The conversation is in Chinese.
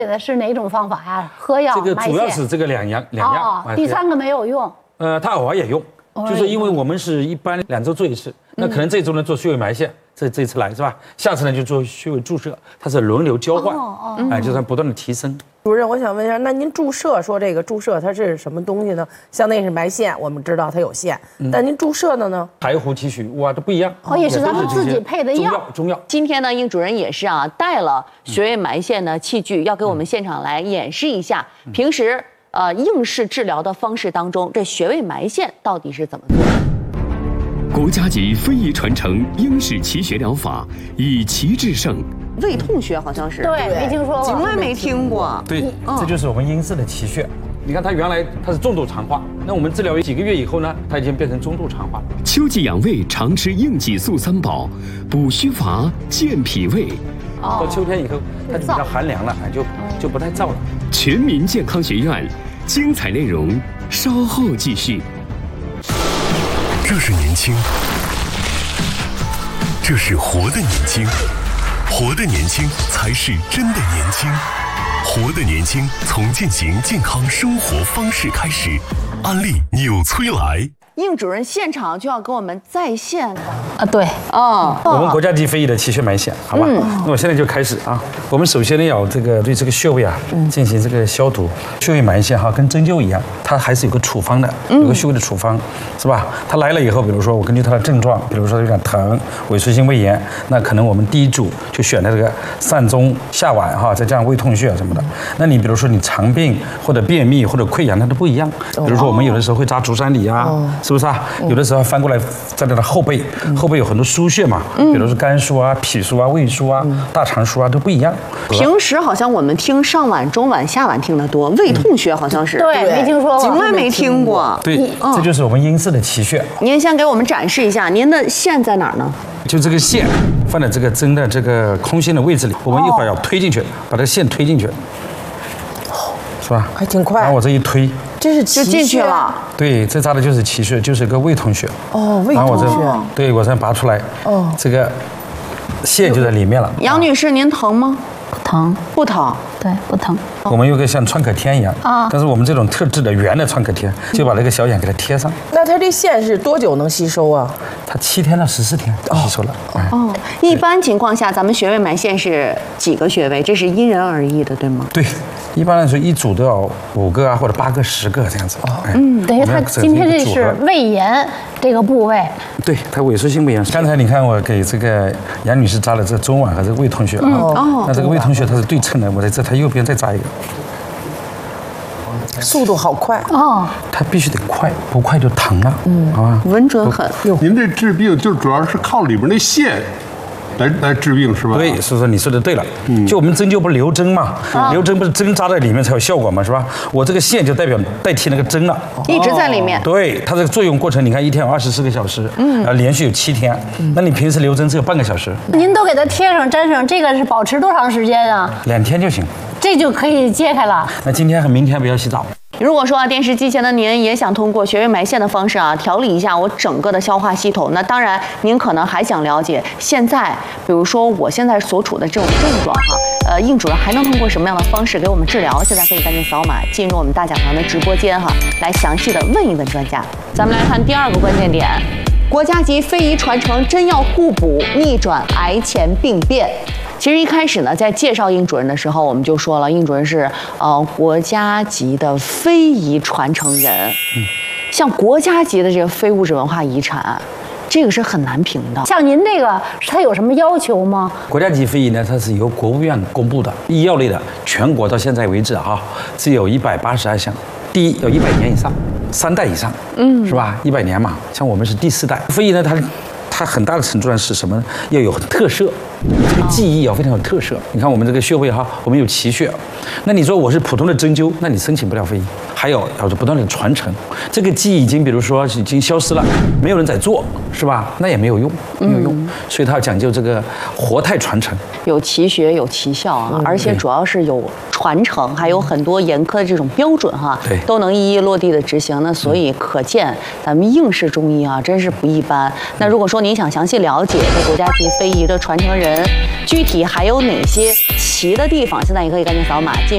的是哪种方法呀？喝药、 这个主要是这个两样。 第三个没有用。 它偶尔也用，就是因为我们是一般2周做一次，那可能这周呢做穴位埋线，这次来是吧？下次呢就做穴位注射，它是轮流交换，就是不断的提升。 主任，我想问一下，那您注射说这个注射它是什么东西呢？像那是埋线，我们知道它有线，但您注射的呢？ 柴胡提取哇都不一样， 也是咱们自己配的药。 中药。 今天呢，应主任也是带了穴位埋线的器具，要给我们现场来演示一下。平时应试治疗的方式当中，这穴位埋线到底是怎么做的？ 国家级非遗传承应式奇穴疗法，以奇制胜。 胃痛穴好像是， 对，没听说过， 从来没听过。 对，这就是我们应式的奇穴。你看它原来它是重度肠化，那我们治疗几个月以后呢，它已经变成中度肠化了。 秋季养胃常吃应激素3宝，补虚乏，健脾胃。 到秋天以后，它就比较寒凉了，就不太燥了。 全民健康学院精彩内容稍后继续。 这是年轻，这是活的年轻，活的年轻才是真的年轻，活的年轻从践行健康生活方式开始。安利纽崔莱。 应主任现场就要给我们在线的对我们国家级非遗的奇穴埋线，好吧？那我现在就开始啊。我们首先呢要对这个穴位进行这个消毒。穴位埋线跟针灸一样，它还是有个处方的，有个穴位的处方，是吧？它来了以后，比如说我根据它的症状，比如说有点疼、萎缩性胃炎，那可能我们第一组就选的这个上中下脘再加上胃痛穴什么的。那你比如说你肠病或者便秘或者溃疡，它都不一样。比如说我们有的时候会扎足三里是不是啊？有的时候翻过来在那的后背有很多腧穴嘛，比如说肝腧啊、脾腧啊、胃腧啊、大肠腧啊都不一样。 平时好像我们听上脘、中脘、下脘听得多，胃痛穴好像是对，没听说过， 从来没听过。 对，这就是我们应式的奇穴。 您先给我们展示一下，您的线在哪儿呢？ 就这个线放在这个针的这个空心的位置里，我们一会儿要推进去，把这个线推进去，是吧？ 还挺快。 然后我这一推， 这是就进去了。 对，这扎的就是奇穴，就是个胃痛穴。 胃痛穴。 对，我再拔出来。这个线就在里面了。 杨女士，您疼吗？ 不疼， 不疼。 对，不疼。 我们有个像创可贴一样但是我们这种特制的圆的创可贴，就把这个小眼给它贴上。 那它这线是多久能吸收啊？ 它7天到14天吸收了。 一般情况下，咱们穴位埋线是几个穴位？这是因人而异的，对吗？ 对，一般来说一组都要5个或者8个、10个这样子。 等于他今天这是胃炎这个部位。 对，它萎缩性胃炎。刚才你看我给这个杨女士扎了这个中脘和这个胃痛穴那这个胃痛穴它是对称的，我在它右边再扎一个。 速度好快它必须得快，不快就疼了。好吧， 稳准狠。 您这治病就主要是靠里边那线来治病是吧？ 对，所以说你说的对了。就我们针灸不是留针嘛，留针不是针扎在里面才有效果嘛，是吧？我这个线就代替那个针了， 一直在里面。 对，它这个作用过程，你看一天有24个小时，连续有7天。那你平时留针只有半个小时。 您都给它贴上粘上，这个是保持多长时间啊 ？2天就行， 这就可以揭开了。 那今天和明天不要洗澡。 如果说电视机前的您也想通过穴位埋线的方式调理一下我整个的消化系统，那当然您可能还想了解现在，比如说我现在所处的这种症状应主任还能通过什么样的方式给我们治疗？现在可以赶紧扫码进入我们大讲堂的直播间来详细的问一问专家。咱们来看第2个关键点，国家级非遗传承真药互补，逆转癌前病变。其实一开始呢，在介绍应主任的时候，我们就说了，应主任是国家级的非遗传承人。像国家级的这个非物质文化遗产，这个是很难评的。 像您这个，它有什么要求吗？ 国家级非遗呢，它是由国务院公布的，医药类的，全国到现在为止只有182项。第一要100年以上，3代以上，是吧？100年嘛，像我们是第4代。非遗呢，它很大的程度上是什么呢？要有特色，这个技艺要非常有特色。你看我们这个穴位我们有奇穴，那你说我是普通的针灸，那你申请不了非遗。还有要不断的传承，这个技艺已经比如说已经消失了，没有人在做，是吧？那也没有用，没有用。所以它要讲究这个活态传承， 有奇学有奇效而且主要是有传承，还有很多严苛的这种标准对， 都能一一落地的执行。那所以可见咱们应试中医真是不一般。那如果说您想详细了解这国家级非遗的传承人具体还有哪些奇的地方，现在也可以赶紧扫码进